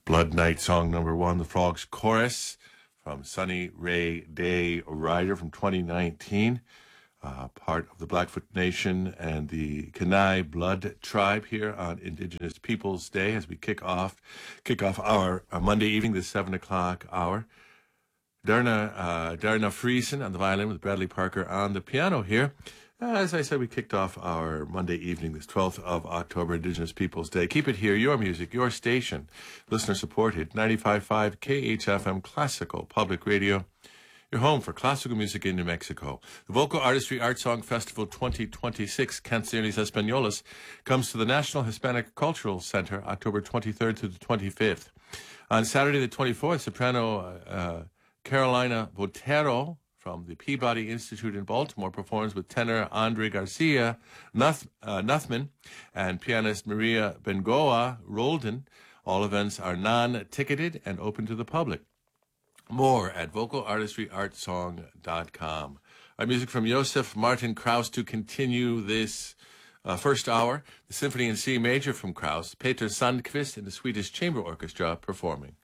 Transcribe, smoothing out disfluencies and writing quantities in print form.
Blood Night song number one, the Frogs Chorus from Sunny Ray Day Rider from 2019. Part of the Blackfoot Nation and the Kenai Blood Tribe here on Indigenous Peoples Day as we kick off our Monday evening, the 7 o'clock hour. Darna Friesen on the violin with Bradley Parker on the piano here. As I said, we kicked off our Monday evening, this 12th of October, Indigenous Peoples Day. Keep it here, your music, your station, listener-supported, 95.5 KHFM Classical Public Radio, your home for classical music in New Mexico. The Vocal Artistry Art Song Festival 2026, Canciones Españolas, comes to the National Hispanic Cultural Center October 23rd to the 25th. On Saturday the 24th, soprano Carolina Botero from the Peabody Institute in Baltimore performs with tenor Andre Garcia Nuthman and pianist Maria Bengoa Roldan. All events are non-ticketed and open to the public. More at vocalartistryartsong.com. Our music from Josef Martin Krauss to continue this first hour. The Symphony in C Major from Krauss, Peter Sandqvist and the Swedish Chamber Orchestra performing.